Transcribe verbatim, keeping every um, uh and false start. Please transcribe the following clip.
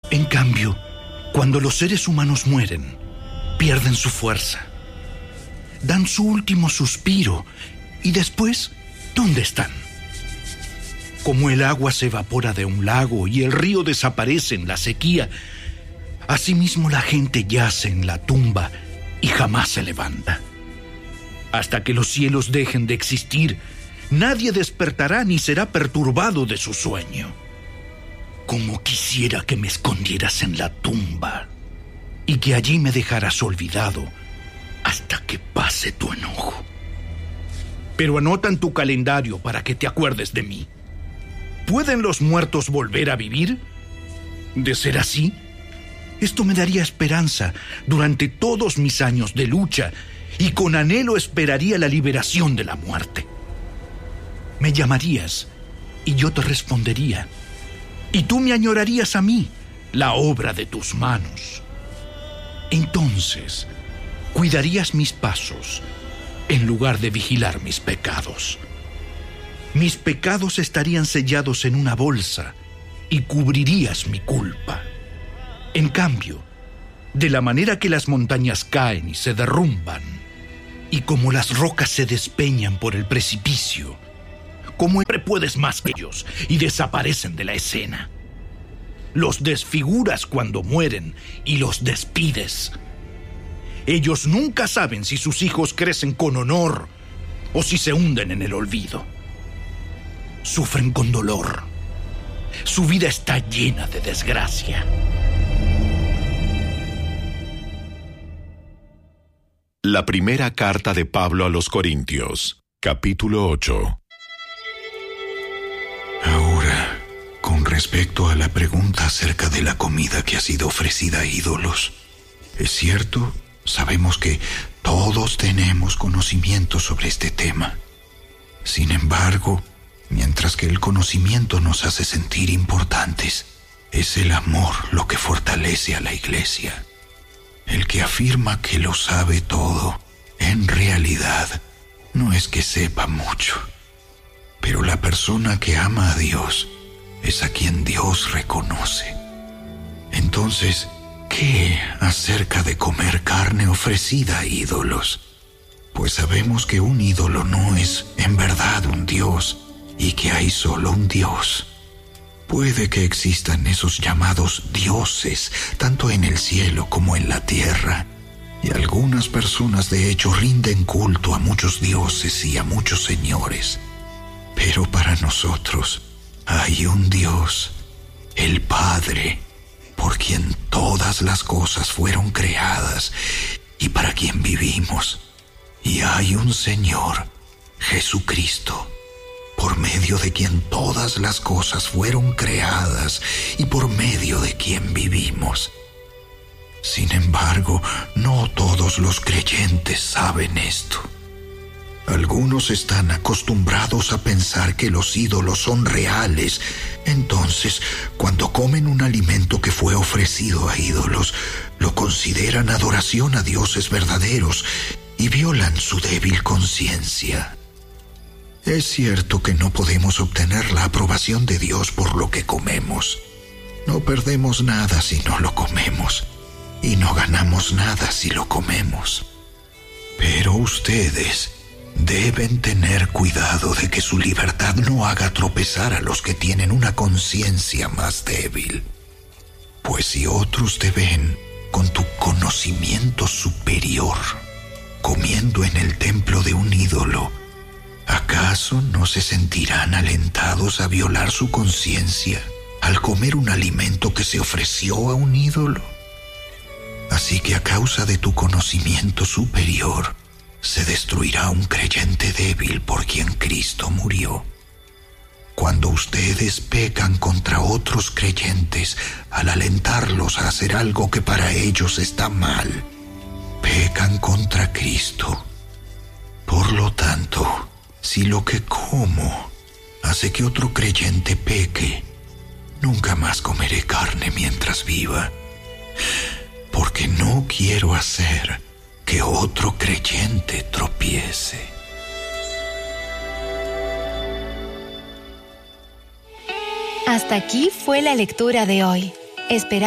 En cambio, cuando los seres humanos mueren, pierden su fuerza, dan su último suspiro y después, ¿dónde están? Como el agua se evapora de un lago y el río desaparece en la sequía, asimismo la gente yace en la tumba y jamás se levanta. Hasta que los cielos dejen de existir, nadie despertará ni será perturbado de su sueño. Como quisiera que me escondieras en la tumba y que allí me dejaras olvidado hasta que pase tu enojo. Pero anota en tu calendario para que te acuerdes de mí. ¿Pueden los muertos volver a vivir? De ser así, esto me daría esperanza durante todos mis años de lucha y con anhelo esperaría la liberación de la muerte. Me llamarías y yo te respondería, y tú me añorarías a mí, la obra de tus manos. Entonces, cuidarías mis pasos en lugar de vigilar mis pecados. Mis pecados estarían sellados en una bolsa y cubrirías mi culpa. En cambio, de la manera que las montañas caen y se derrumban, y como las rocas se despeñan por el precipicio, como siempre puedes más que ellos y desaparecen de la escena. Los desfiguras cuando mueren y los despides. Ellos nunca saben si sus hijos crecen con honor o si se hunden en el olvido. Sufren con dolor. Su vida está llena de desgracia. La primera carta de Pablo a los Corintios, capítulo ocho. Ahora, con respecto a la pregunta acerca de la comida que ha sido ofrecida a ídolos, es cierto, sabemos que todos tenemos conocimiento sobre este tema. Sin embargo, mientras que el conocimiento nos hace sentir importantes, es el amor lo que fortalece a la iglesia. El que afirma que lo sabe todo, en realidad, no es que sepa mucho. Pero la persona que ama a Dios es a quien Dios reconoce. Entonces, ¿qué acerca de comer carne ofrecida a ídolos? Pues sabemos que un ídolo no es en verdad un Dios y que hay solo un Dios. Puede que existan esos llamados dioses, tanto en el cielo como en la tierra, y algunas personas de hecho rinden culto a muchos dioses y a muchos señores. Pero para nosotros hay un Dios, el Padre, por quien todas las cosas fueron creadas y para quien vivimos. Y hay un Señor, Jesucristo, por medio de quien todas las cosas fueron creadas y por medio de quien vivimos. Sin embargo, no todos los creyentes saben esto. Algunos están acostumbrados a pensar que los ídolos son reales. Entonces, cuando comen un alimento que fue ofrecido a ídolos, lo consideran adoración a dioses verdaderos y violan su débil conciencia. Es cierto que no podemos obtener la aprobación de Dios por lo que comemos. No perdemos nada si no lo comemos, y no ganamos nada si lo comemos. Pero ustedes deben tener cuidado de que su libertad no haga tropezar a los que tienen una conciencia más débil. Pues si otros te ven con tu conocimiento superior, comiendo en el templo de un ídolo, ¿acaso no se sentirán alentados a violar su conciencia al comer un alimento que se ofreció a un ídolo? Así que a causa de tu conocimiento superior, se destruirá un creyente débil por quien Cristo murió. Cuando ustedes pecan contra otros creyentes al alentarlos a hacer algo que para ellos está mal, pecan contra Cristo. Por lo tanto, si lo que como hace que otro creyente peque, nunca más comeré carne mientras viva, porque no quiero hacer que otro creyente tropiece. Hasta aquí fue la lectura de hoy. Esperamos